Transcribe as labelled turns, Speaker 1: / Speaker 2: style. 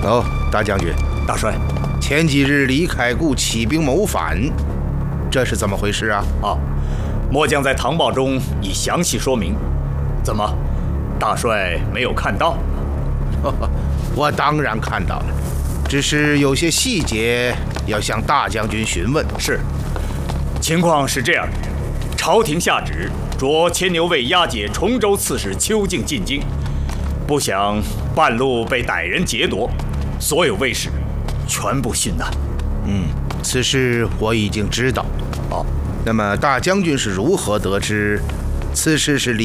Speaker 1: 哦，大将军，
Speaker 2: 大帅，
Speaker 1: 前几日李开固起兵谋反，这是怎么回事啊？
Speaker 2: 末将在唐报中已详细说明。怎么，大帅没有看到？
Speaker 1: 我当然看到了，只是有些细节要向大将军询问。
Speaker 2: 是，情况是这样的：朝廷下旨着牵牛卫押解崇州刺史邱敬进京，不想半路被歹人劫夺，所有卫士全部殉难。
Speaker 1: 此事我已经知道。那么大将军是如何得知此事是李